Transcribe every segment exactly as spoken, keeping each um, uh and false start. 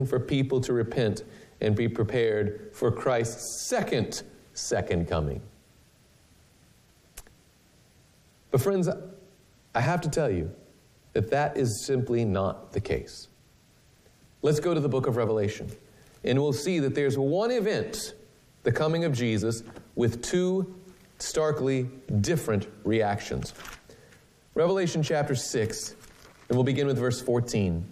for people to repent and be prepared for Christ's second, second coming. But friends, I have to tell you that that is simply not the case. Let's go to the book of Revelation, and we'll see that there's one event, the coming of Jesus, with two starkly different reactions. Revelation chapter six, and we'll begin with verse fourteen.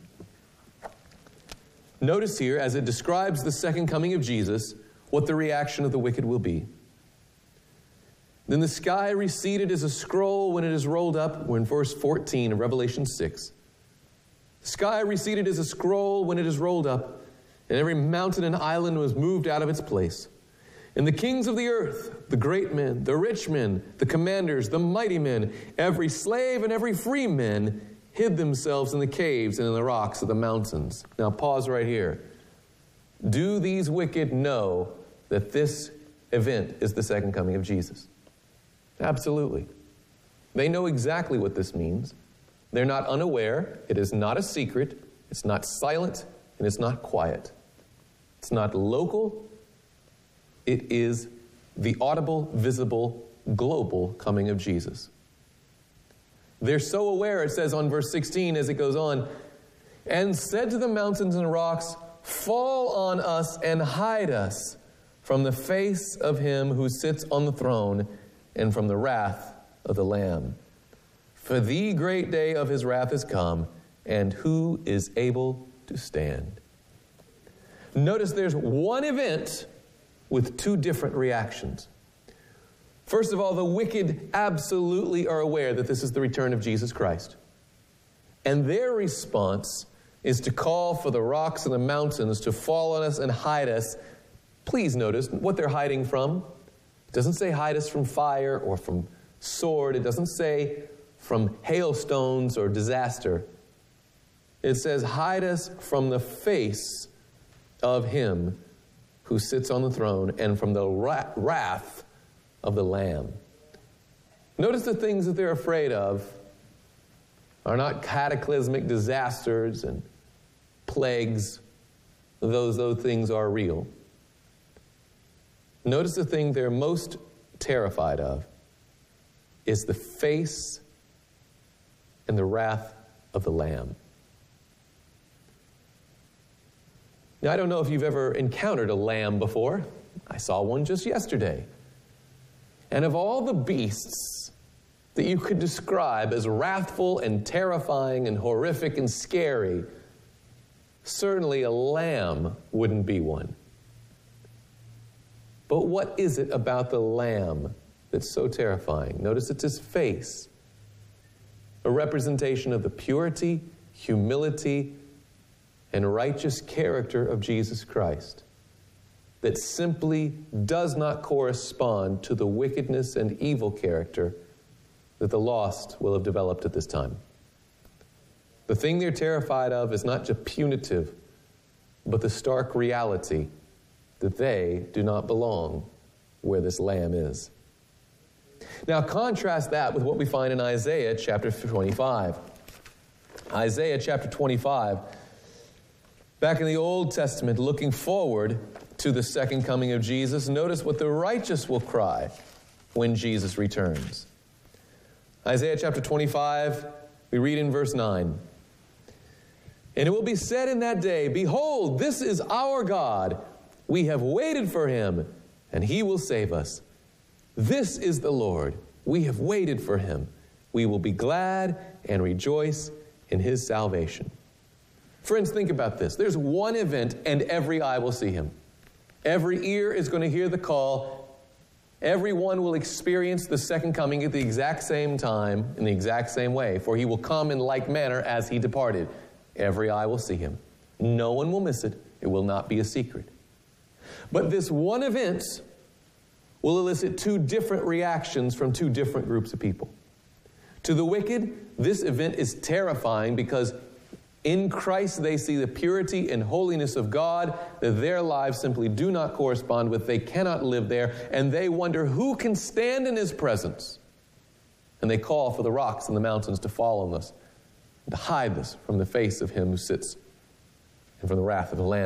Notice here, as it describes the second coming of Jesus, what the reaction of the wicked will be. Then the sky receded as a scroll when it is rolled up. We're in verse fourteen of Revelation six. The sky receded as a scroll when it is rolled up, and every mountain and island was moved out of its place. And the kings of the earth, the great men, the rich men, the commanders, the mighty men, every slave and every free man, hid themselves in the caves and in the rocks of the mountains. Now pause right here. Do these wicked know that this event is the second coming of Jesus? Absolutely. They know exactly what this means. They're not unaware. It is not a secret. It's not silent, and it's not quiet. It's not local. It is the audible, visible, global coming of Jesus. They're so aware, it says on verse sixteen as it goes on, and said to the mountains and rocks, fall on us and hide us from the face of him who sits on the throne and from the wrath of the Lamb. For the great day of his wrath is come, and who is able to stand? Notice there's one event with two different reactions. First of all, the wicked absolutely are aware that this is the return of Jesus Christ. And their response is to call for the rocks and the mountains to fall on us and hide us. Please notice what they're hiding from. It doesn't say hide us from fire or from sword. It doesn't say from hailstones or disaster. It says hide us from the face of him who sits on the throne and from the wrath of the Lamb. Notice the things that they're afraid of are not cataclysmic disasters and plagues. Those, those things are real. Notice the thing they're most terrified of is the face and the wrath of the Lamb. Now, I don't know if you've ever encountered a lamb before. I saw one just yesterday. And of all the beasts that you could describe as wrathful and terrifying and horrific and scary, certainly a lamb wouldn't be one. But what is it about the lamb that's so terrifying? Notice it's his face, a representation of the purity, humility, and righteous character of Jesus Christ that simply does not correspond to the wickedness and evil character that the lost will have developed at this time. The thing they're terrified of is not just punitive, but the stark reality that they do not belong where this lamb is. Now contrast that with what we find in Isaiah chapter twenty-five. Isaiah chapter twenty-five, back in the Old Testament, looking forward to the second coming of Jesus, notice what the righteous will cry when Jesus returns. Isaiah chapter twenty-five, we read in verse nine. And it will be said in that day, behold, this is our God. We have waited for him, and he will save us. This is the Lord. We have waited for him. We will be glad and rejoice in his salvation. Friends, think about this. There's one event, and every eye will see him. Every ear is going to hear the call. Everyone will experience the second coming at the exact same time, in the exact same way, for he will come in like manner as he departed. Every eye will see him. No one will miss it. It will not be a secret. But this one event will elicit two different reactions from two different groups of people. To the wicked, this event is terrifying because in Christ they see the purity and holiness of God that their lives simply do not correspond with. They cannot live there, and they wonder who can stand in his presence. And they call for the rocks and the mountains to fall on us, to hide us from the face of him who sits and from the wrath of the Lamb.